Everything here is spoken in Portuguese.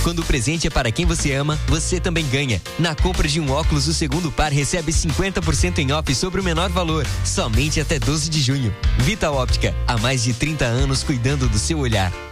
Quando o presente é para quem você ama, você também ganha. Na compra de um óculos, o segundo par recebe 50% em off sobre o menor valor. Somente até 12 de junho. Vita Óptica, há mais de 30 anos cuidando do seu olhar.